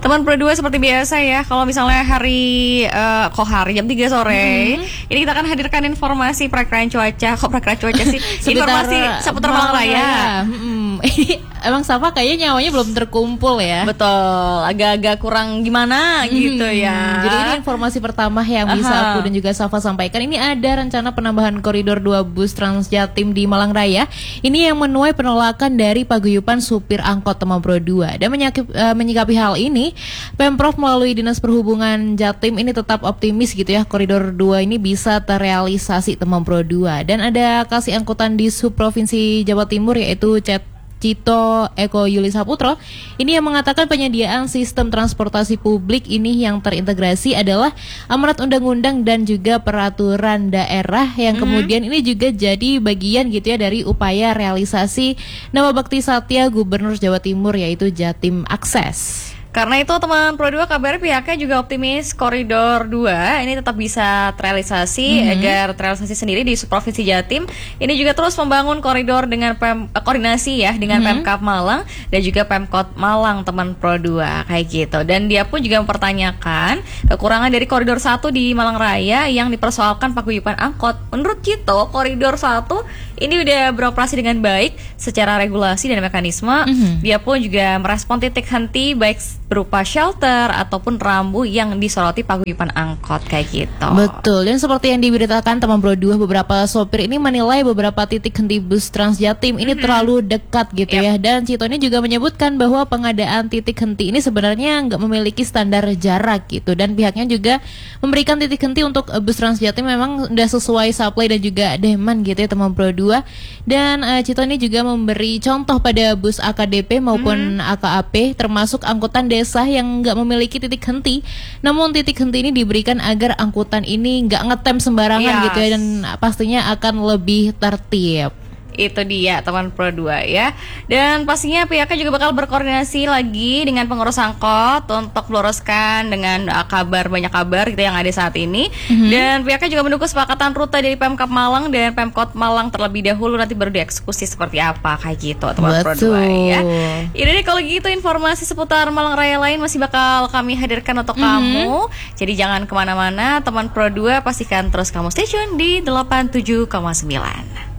Teman Pro 2 seperti biasa ya, kalau misalnya hari jam 3 sore, ini kita akan hadirkan informasi perakiraan cuaca. Kok perakiraan cuaca sih? Informasi seputar Malang Raya. Emang Safa kayaknya nyawanya belum terkumpul ya. Betul, agak-agak kurang gimana gitu ya. Jadi ini informasi pertama yang bisa aku dan juga Safa sampaikan. Ini ada rencana penambahan koridor 2 bus Transjatim di Malang Raya. Ini yang menuai penolakan dari paguyuban supir angkot Temam Pro 2. Dan menyikapi hal ini, Pemprov melalui Dinas Perhubungan Jatim ini tetap optimis gitu ya, koridor 2 ini bisa terrealisasi Temam Pro 2. Dan ada kasih angkutan di Subprovinsi Jawa Timur yaitu Cito Eko Yuli Saputro ini yang mengatakan penyediaan sistem transportasi publik ini yang terintegrasi adalah amanat undang-undang dan juga peraturan daerah yang kemudian ini juga jadi bagian gitu ya dari upaya realisasi Nama Bakti Satya Gubernur Jawa Timur yaitu Jatim Akses. Karena itu teman Pro 2 kabar pihaknya juga optimis koridor 2 ini tetap bisa terrealisasi agar terrealisasi sendiri di Provinsi Jatim. Ini juga terus membangun koridor dengan koordinasi ya dengan Pemkab Malang dan juga Pemkot Malang teman Pro 2 kayak gitu. Dan dia pun juga mempertanyakan kekurangan dari koridor 1 di Malang Raya yang dipersoalkan paguyuban angkot. Menurut Cito, koridor 1 ini udah beroperasi dengan baik secara regulasi dan mekanisme. Dia pun juga merespon titik henti baik berupa shelter ataupun rambu yang disoroti paguyuban angkot kayak gitu. Betul, dan seperti yang diberitakan teman Pro 2, beberapa sopir ini menilai beberapa titik henti bus Transjatim ini terlalu dekat gitu ya. Dan Cito ini juga menyebutkan bahwa pengadaan titik henti ini sebenarnya nggak memiliki standar jarak gitu. Dan pihaknya juga memberikan titik henti untuk bus Transjatim memang udah sesuai supply dan juga demand gitu ya teman Pro 2. Dan Cito ini juga memberi contoh pada bus AKDP maupun AKAP termasuk angkutan desa yang nggak memiliki titik henti. Namun titik henti ini diberikan agar angkutan ini nggak ngetem sembarangan gitu ya, dan pastinya akan lebih tertib. Itu dia teman Pro 2 ya. Dan pastinya pihaknya juga bakal berkoordinasi lagi dengan pengurus angkot untuk meluruskan dengan banyak kabar gitu yang ada saat ini. Dan pihaknya juga mendukung kesepakatan rute dari Pemkab Malang dan Pemkot Malang terlebih dahulu, nanti baru dieksekusi seperti apa kayak gitu teman Pro 2 ya. Ini deh kalau gitu informasi seputar Malang Raya lain masih bakal kami hadirkan untuk kamu. Jadi jangan kemana-mana teman Pro 2, pastikan terus kamu stay tune di 87,9.